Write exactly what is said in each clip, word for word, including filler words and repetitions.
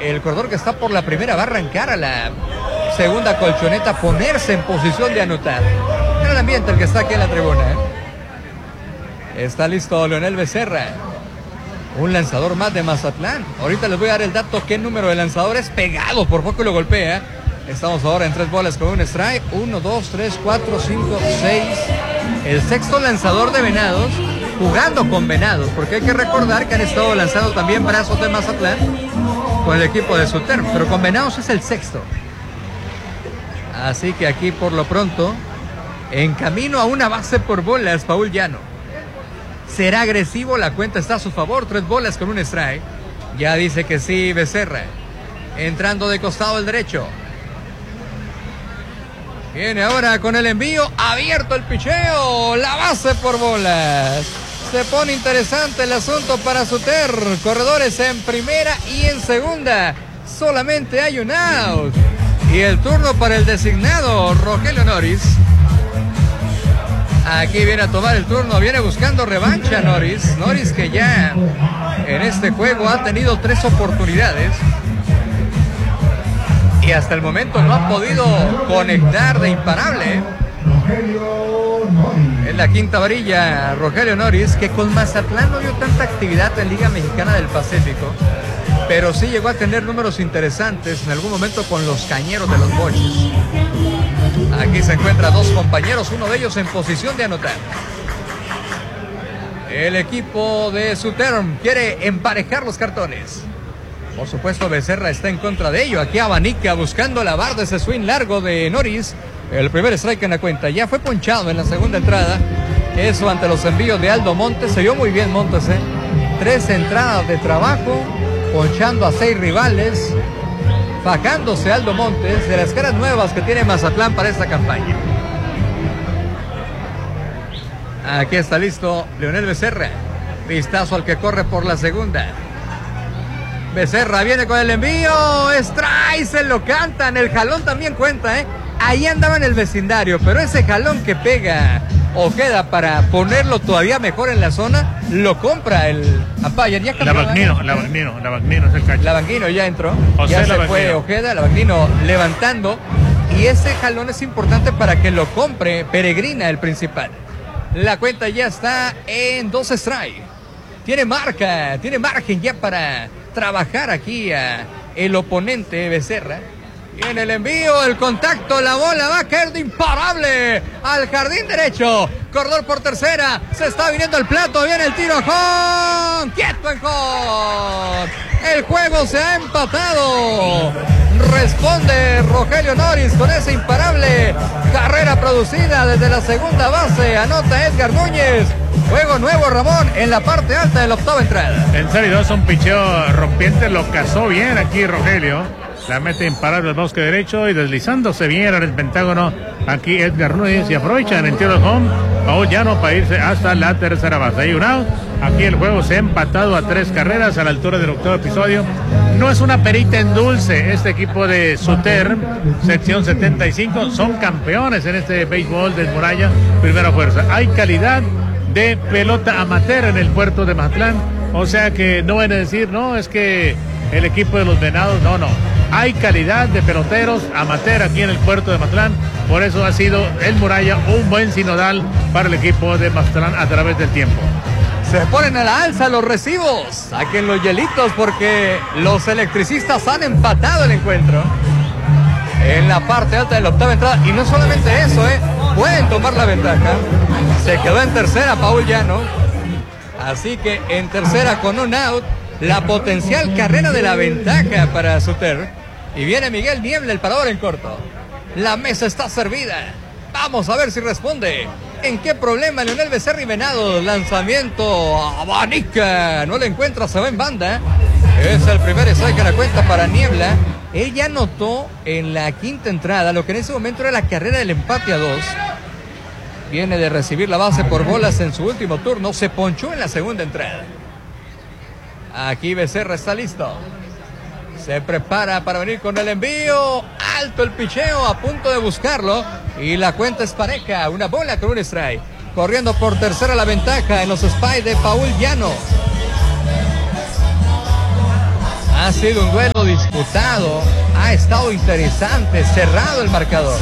el corredor que está por la primera va a arrancar a la segunda colchoneta, ponerse en posición de anotar. Era el ambiente el que está aquí en la tribuna, ¿eh? Está listo Leonel Becerra, un lanzador más de Mazatlán. Ahorita les voy a dar el dato, qué número de lanzadores pegado, por poco lo golpea. Estamos ahora en tres bolas con un strike. Uno, dos, tres, cuatro, cinco, seis. El sexto lanzador de Venados, jugando con Venados, porque hay que recordar que han estado lanzando también Brazos de Mazatlán con el equipo de Suterm, pero con Venados es el sexto. Así que aquí por lo pronto, en camino a una base por bolas, Paul Llano. ¿Será agresivo? La cuenta está a su favor, tres bolas con un strike. Ya dice que sí Becerra. Entrando de costado el derecho. Viene ahora con el envío, abierto el picheo, la base por bolas. Se pone interesante el asunto para Suter. Corredores en primera y en segunda. Solamente hay un out. Y el turno para el designado, Rogelio Noris. Aquí viene a tomar el turno, viene buscando revancha Noris. Noris que ya en este juego ha tenido tres oportunidades. Y hasta el momento no ha podido conectar de imparable. En la quinta varilla, Rogelio Noris, que con Mazatlán no dio tanta actividad en Liga Mexicana del Pacífico, pero sí llegó a tener números interesantes en algún momento con los Cañeros de los Boches. Aquí se encuentran dos compañeros, uno de ellos en posición de anotar. El equipo de Suterm quiere emparejar los cartones. Por supuesto, Becerra está en contra de ello. Aquí abanica buscando la barra de ese swing largo de Noris. El primer strike en la cuenta. Ya fue ponchado en la segunda entrada. Eso ante los envíos de Aldo Montes. Se vio muy bien Montes, ¿eh? Tres entradas de trabajo, ponchando a seis rivales. Facándose Aldo Montes de las caras nuevas que tiene Mazatlán para esta campaña. Aquí está listo Leonel Becerra. Vistazo al que corre por la segunda. Becerra viene con el envío, strike, se lo cantan, el jalón también cuenta, ¿eh? Ahí andaba en el vecindario, pero ese jalón que pega o queda para ponerlo todavía mejor en la zona, lo compra el Apayer. Ya la Bagnino, la Bagnino, la Bagnino es el cacho. La Bagnino ya entró, José ya se Bagnino. fue Ojeda, la Bagnino levantando, y ese jalón es importante para que lo compre Peregrina, el principal. La cuenta ya está en dos strike. Tiene marca, tiene margen ya para trabajar aquí a el oponente Becerra. Y en el envío, el contacto, la bola va a caer de imparable al jardín derecho. Corredor por tercera, se está viniendo el plato, viene el tiro, home, quieto en home. El juego se ha empatado. Responde Rogelio Noris con ese imparable. Carrera producida desde la segunda base, anota Edgar Núñez. Juego nuevo, Ramón, en la parte alta de la octava entrada. En serio, dos, un picheo rompiente, lo cazó bien aquí Rogelio. La mete imparable al bosque derecho y deslizándose bien en el pentágono aquí Edgar Núñez, y aprovechan el tiro de home Paul Llano para irse hasta la tercera base. Hay un out. Aquí el juego se ha empatado a tres carreras a la altura del octavo episodio. No es una perita en dulce este equipo de Suterm, sección setenta y cinco. Son campeones en este béisbol del Muralla, primera fuerza. Hay calidad de pelota amateur en el puerto de Mazatlán. O sea que no van a decir, no, es que el equipo de los Venados, no, no. Hay calidad de peloteros amateur aquí en el puerto de Mazatlán. Por eso ha sido el Muralla un buen sinodal para el equipo de Mazatlán a través del tiempo. Se ponen a la alza los recibos, saquen los hielitos porque los electricistas han empatado el encuentro en la parte alta de la octava entrada. Y no solamente eso, ¿eh? Pueden tomar la ventaja. Se quedó en tercera Paul Llano, así que en tercera con un out, la potencial carrera de la ventaja para Suter. Y viene Miguel Niebla, el parador en corto. La mesa está servida. Vamos a ver si responde. ¿En qué problema Leonel Becerra y Venado? Lanzamiento, abanica. No le encuentra, se va en banda. Es el primer strike en la cuenta para Niebla. Ella anotó en la quinta entrada lo que en ese momento era la carrera del empate a dos. Viene de recibir la base por bolas en su último turno. Se ponchó en la segunda entrada. Aquí Becerra está listo. Se prepara para venir con el envío. Alto el picheo, a punto de buscarlo. Y la cuenta es pareja. Una bola con un strike. Corriendo por tercera la ventaja en los spies de Paul Llano. Ha sido un duelo disputado, ha estado interesante, cerrado el marcador.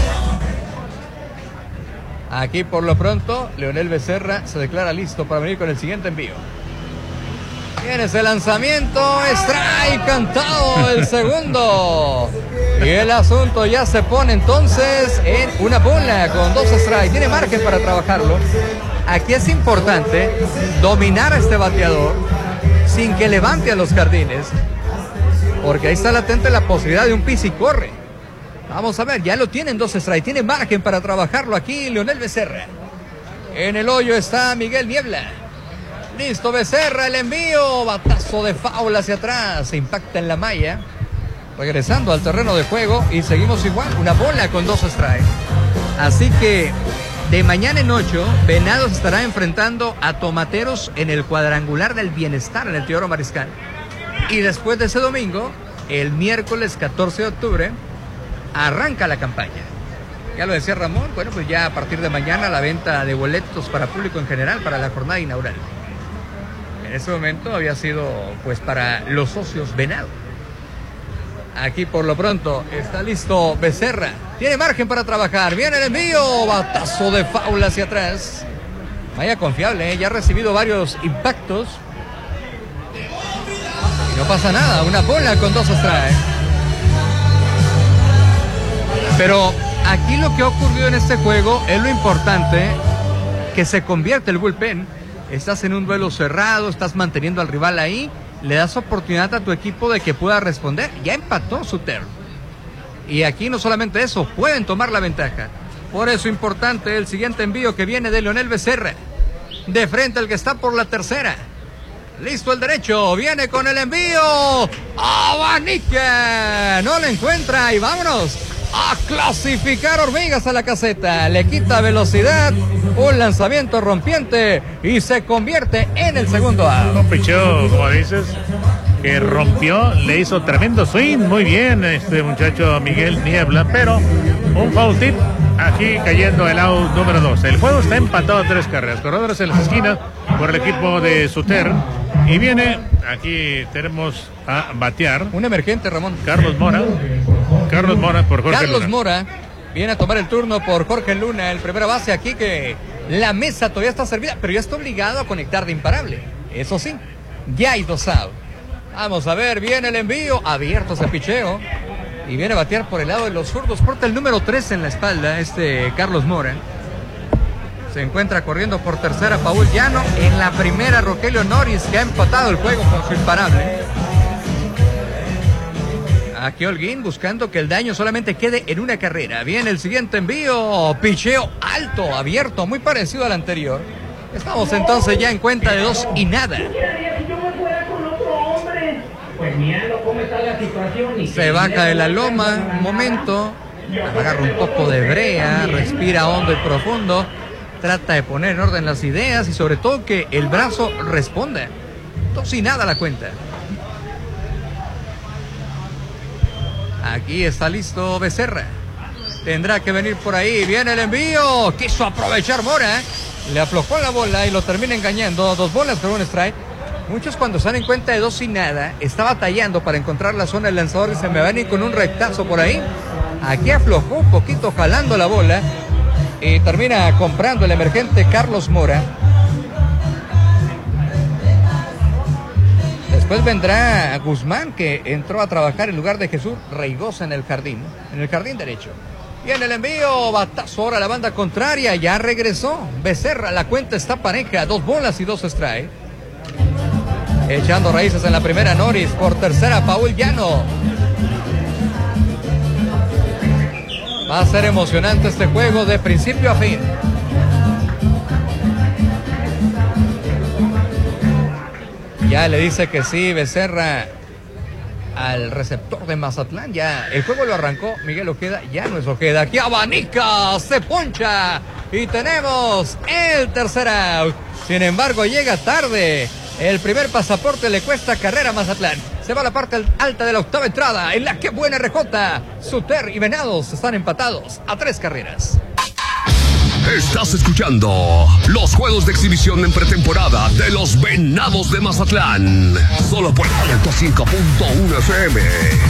Aquí por lo pronto, Leonel Becerra se declara listo para venir con el siguiente envío. Viene ese lanzamiento, strike cantado el segundo. Y el asunto ya se pone entonces en una bola con dos strikes. Tiene margen para trabajarlo. Aquí es importante dominar a este bateador sin que levante a los jardines, porque ahí está latente la posibilidad de un pis y corre. Vamos a ver, ya lo tienen dos strikes. Tiene margen para trabajarlo aquí Leonel Becerra. En el hoyo está Miguel Niebla. Listo Becerra, el envío, batazo de foul hacia atrás, se impacta en la malla, regresando al terreno de juego y seguimos igual, una bola con dos strikes. Así que de mañana en ocho, Venados estará enfrentando a Tomateros en el cuadrangular del bienestar en el Teodoro Mariscal. Y después de ese domingo, el miércoles catorce de octubre, arranca la campaña. Ya lo decía Ramón, bueno, pues ya a partir de mañana la venta de boletos para público en general para la jornada inaugural. En ese momento había sido pues para los socios Venado. Aquí por lo pronto está listo Becerra. Tiene margen para trabajar. Viene el envío. Batazo de foul hacia atrás. Vaya confiable, ¿eh? Ya ha recibido varios impactos. Y no pasa nada. Una bola con dos strikes. Pero aquí lo que ha ocurrido en este juego es lo importante, que se convierte el bullpen. Estás en un duelo cerrado, estás manteniendo al rival ahí, le das oportunidad a tu equipo de que pueda responder. Ya empató Suter. Y aquí no solamente eso, pueden tomar la ventaja. Por eso importante el siguiente envío que viene de Leonel Becerra. De frente al que está por la tercera. Listo el derecho, viene con el envío. ¡Abanica! No le encuentra y vámonos a clasificar hormigas a la caseta. Le quita velocidad, un lanzamiento rompiente y se convierte en el segundo out. Un picheo, como dices, que rompió, le hizo tremendo swing, muy bien este muchacho Miguel Niebla, pero un foul tip, aquí cayendo el out número dos. El juego está empatado a tres carreras, corredores en las esquinas por el equipo de Suter. Y viene, aquí tenemos a batear. Un emergente, Ramón. Carlos Mora. Carlos Mora por Jorge Carlos Luna. Mora viene a tomar el turno por Jorge Luna, el primera base aquí, que la mesa todavía está servida, pero ya está obligado a conectar de imparable. Eso sí, ya hay dos out. Vamos a ver, viene el envío, abierto ese picheo. Y viene a batear por el lado de los zurdos. Porta el número tres en la espalda, este Carlos Mora. Se encuentra corriendo por tercera Paul Llano. En la primera Rogelio Norris, que ha empatado el juego con su imparable. Aquí Holguín buscando que el daño solamente quede en una carrera. Viene el siguiente envío. Picheo alto, abierto, muy parecido al anterior. Estamos entonces ya en cuenta de dos y nada. Se baja de la loma un momento. Agarra un poco de brea. Respira hondo y profundo. Trata de poner en orden las ideas y sobre todo que el brazo responda. Dos y nada la cuenta. Aquí está listo Becerra. Tendrá que venir por ahí. Viene el envío. Quiso aprovechar Mora. Le aflojó la bola y lo termina engañando. Dos bolas con un strike. Muchos cuando se dan en cuenta de dos y nada, está batallando para encontrar la zona del lanzador y se me va a ir con un rectazo por ahí. Aquí aflojó un poquito jalando la bola. Y termina comprando el emergente Carlos Mora. Después vendrá Guzmán, que entró a trabajar en lugar de Jesús Reigosa en el jardín, en el jardín derecho. Y en el envío, batazo ahora a la banda contraria, ya regresó Becerra, la cuenta está pareja, dos bolas y dos strikes. Echando raíces en la primera Norris, por tercera Paul Llano. Va a ser emocionante este juego de principio a fin. Ya le dice que sí Becerra al receptor de Mazatlán. Ya el juego lo arrancó Miguel Ojeda, ya no es Ojeda. Aquí abanica, se poncha y tenemos el tercer out. Sin embargo llega tarde. El primer pasaporte le cuesta carrera a Mazatlán. Se va a la parte alta de la octava entrada, en la que buena R J. Suter y Venados están empatados a tres carreras. Estás escuchando los juegos de exhibición en pretemporada de los Venados de Mazatlán. Solo por ciento cinco punto uno F M.